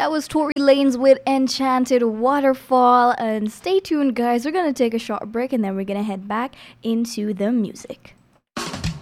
That was Tory Lanez with Enchanted Waterfall. And stay tuned, guys. We're going to take a short break and then we're going to head back into the music.